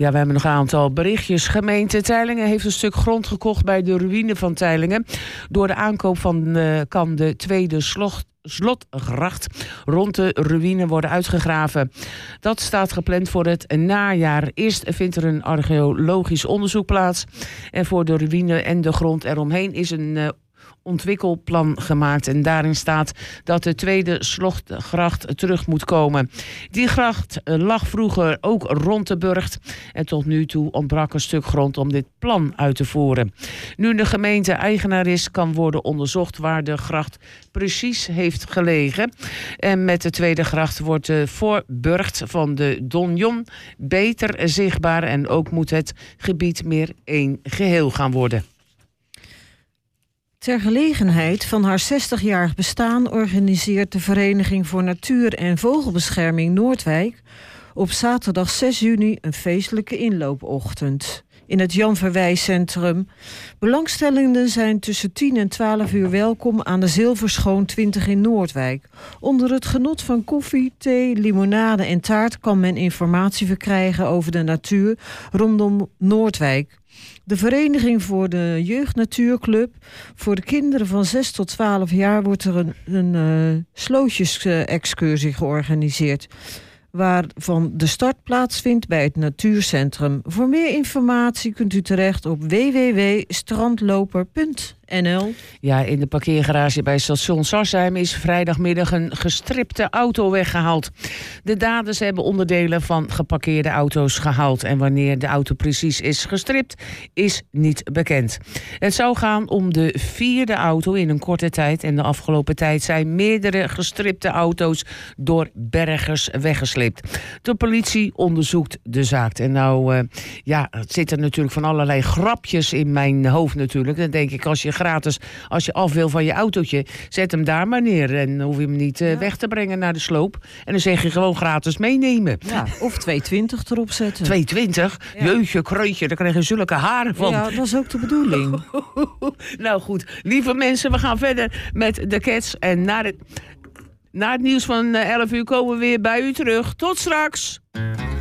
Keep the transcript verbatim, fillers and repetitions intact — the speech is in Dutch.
Ja, we hebben nog een aantal berichtjes. Gemeente Teylingen heeft een stuk grond gekocht bij de ruïne van Teylingen. Door de aankoop van uh, kan de tweede slot slotgracht rond de ruïne worden uitgegraven. Dat staat gepland voor het najaar. Eerst vindt er een archeologisch onderzoek plaats. En voor de ruïne en de grond eromheen is een uh, ontwikkelplan gemaakt. En daarin staat dat de tweede slotgracht terug moet komen. Die gracht lag vroeger ook rond de burcht. En tot nu toe ontbrak een stuk grond om dit plan uit te voeren. Nu de gemeente eigenaar is, kan worden onderzocht waar de gracht precies heeft gelegen. En met de tweede gracht wordt de voorburcht van de Donjon beter zichtbaar. En ook moet het gebied meer één geheel gaan worden. Ter gelegenheid van haar zestigjarig bestaan organiseert de Vereniging voor Natuur- en Vogelbescherming Noordwijk op zaterdag zes juni een feestelijke inloopochtend in het Jan Verwijs Centrum. Belangstellenden zijn tussen tien en twaalf uur welkom aan de Zilverschoon twintig in Noordwijk. Onder het genot van koffie, thee, limonade en taart kan men informatie verkrijgen over de natuur rondom Noordwijk. De Vereniging voor de Jeugdnatuurclub. Voor de kinderen van zes tot twaalf jaar wordt er een, een uh, slootjesexcursie georganiseerd, waarvan de start plaatsvindt bij het Natuurcentrum. Voor meer informatie kunt u terecht op w w w punt strandloper punt n l. Ja, in de parkeergarage bij station Sarsheim is vrijdagmiddag een gestripte auto weggehaald. De daders hebben onderdelen van geparkeerde auto's gehaald. En wanneer de auto precies is gestript, is niet bekend. Het zou gaan om de vierde auto in een korte tijd. En de afgelopen tijd zijn meerdere gestripte auto's door bergers weggesleept. De politie onderzoekt de zaak. En nou, uh, ja, het zit er natuurlijk van allerlei grapjes in mijn hoofd natuurlijk. Dan denk ik, als je gratis, als je af wil van je autootje, zet hem daar maar neer. En dan hoef je hem niet uh, ja. weg te brengen naar de sloop. En dan zeg je gewoon gratis meenemen. Ja, of twee twintig erop zetten. twee twintig? Ja. Jeutje, kreutje, daar krijg je zulke haren van. Ja, dat was ook de bedoeling. Nou goed, lieve mensen, we gaan verder met de Cats. En na het, na het nieuws van elf uur komen we weer bij u terug. Tot straks!